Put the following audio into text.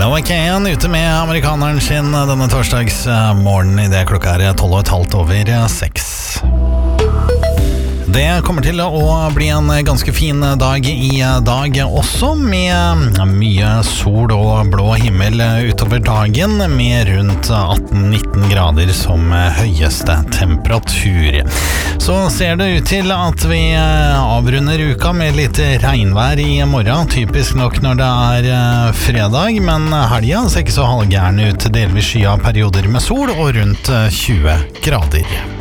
Noah Kahan ute med amerikaneren sin denne torsdags morgen I det klokka 12:15 over 6. Det kommer til å bli en ganske fin dag I dag også, med mye sol og blå himmel utover dagen, med rundt 18-19 grader som høyeste temperatur. Så ser det ut til at vi avrunder uka med litt regnvær I morgen, typisk nok når det fredag, men helgen ser ikke så halvgærne ut, delvis skyet perioder med sol og rundt 20 grader.